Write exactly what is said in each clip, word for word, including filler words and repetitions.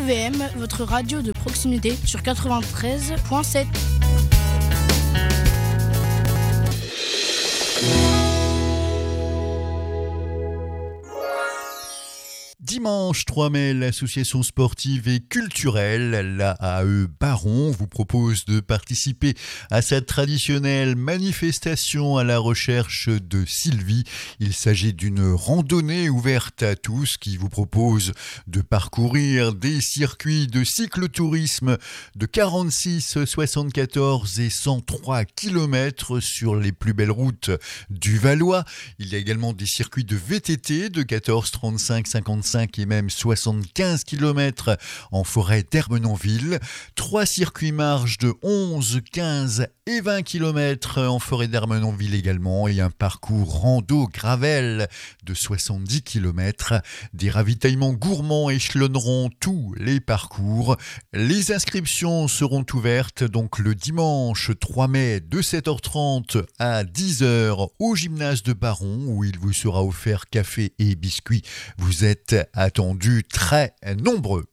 R V M, votre radio de proximité sur quatre-vingt-treize virgule sept. Dimanche trois mai, l'association sportive et culturelle, l'A A E Baron, vous propose de participer à sa traditionnelle manifestation à la recherche de Sylvie. Il s'agit d'une randonnée ouverte à tous qui vous propose de parcourir des circuits de cyclotourisme de quarante-six, soixante-quatorze et cent trois kilomètres sur les plus belles routes du Valois. Il y a également des circuits de V T T de quatorze, trente-cinq, cinquante-cinq et même soixante-quinze kilomètres en forêt d'Ermenonville. Trois circuits marches de onze, quinze et vingt kilomètres en forêt d'Ermenonville également, et un parcours rando gravel de soixante-dix kilomètres. Des ravitaillements gourmands échelonneront tous les parcours. Les inscriptions seront ouvertes donc le dimanche trois mai de sept heures trente à dix heures au gymnase de Baron, où il vous sera offert café et biscuits. Vous êtes attendus très nombreux.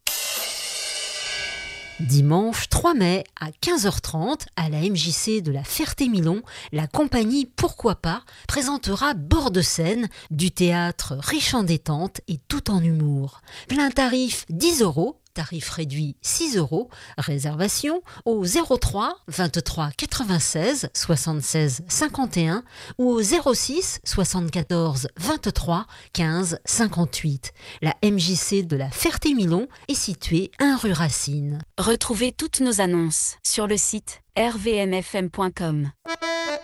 Dimanche trois mai à quinze heures trente, à la M J C de la Ferté-Milon, la compagnie Pourquoi pas présentera Bord de scène, du théâtre riche en détente et tout en humour. Plein tarif dix euros. Tarif réduit six euros, réservation au zéro trois, vingt-trois, quatre-vingt-seize, soixante-seize, cinquante et un ou au zéro six, soixante-quatorze, vingt-trois, quinze, cinquante-huit. La M J C de la Ferté-Milon est située un rue Racine. Retrouvez toutes nos annonces sur le site r v m f m point com.